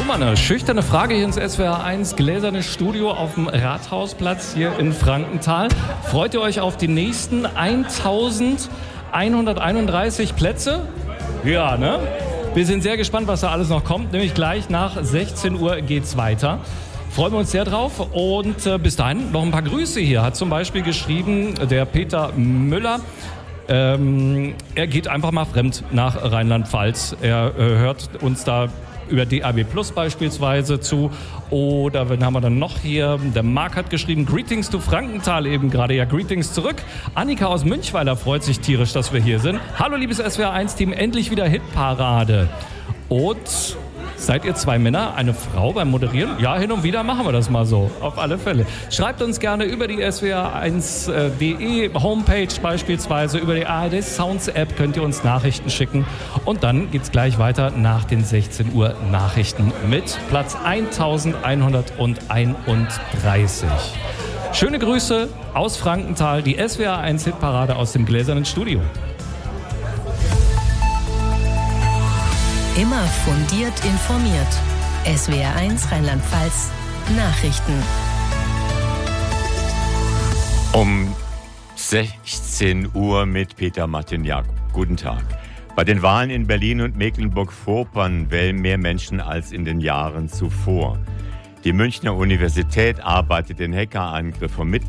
mal eine schüchterne Frage hier ins SWR 1 Gläserne Studio auf dem Rathausplatz hier in Frankenthal. Freut ihr euch auf die nächsten 1131 Plätze? Ja, ne? Wir sind sehr gespannt, was da alles noch kommt. Nämlich gleich nach 16 Uhr geht's weiter. Freuen wir uns sehr drauf. Und bis dahin noch ein paar Grüße hier. Hat zum Beispiel geschrieben der Peter Müller. Er geht einfach mal fremd nach Rheinland-Pfalz. Er hört uns da über DAB Plus beispielsweise zu. Oder wen haben wir dann noch hier? Der Marc hat geschrieben, Greetings to Frankenthal eben gerade. Ja, Greetings zurück. Annika aus Münchweiler freut sich tierisch, dass wir hier sind. Hallo liebes SWR1-Team, endlich wieder Hitparade. Und seid ihr zwei Männer, eine Frau beim Moderieren? Ja, hin und wieder machen wir das mal so, auf alle Fälle. Schreibt uns gerne über die swr1.de Homepage beispielsweise, über die ARD Sounds App könnt ihr uns Nachrichten schicken. Und dann geht's gleich weiter nach den 16 Uhr Nachrichten mit Platz 1131. Schöne Grüße aus Frankenthal, die SWR1 Hitparade aus dem Gläsernen Studio. Immer fundiert informiert. SWR1 Rheinland-Pfalz Nachrichten. Um 16 Uhr mit Peter Martiniak. Guten Tag. Bei den Wahlen in Berlin und Mecklenburg-Vorpommern wählen mehr Menschen als in den Jahren zuvor. Die Münchner Universität arbeitet den Hackerangriff vom